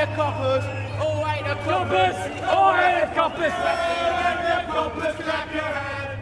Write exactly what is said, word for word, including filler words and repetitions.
the coppers! All right, the coppers! All right, the coppers! All right, the coppers, clap your hands!